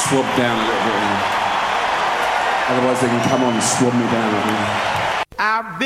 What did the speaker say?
swab down a little bit. Otherwise they can come on and swab me down. I think. I've been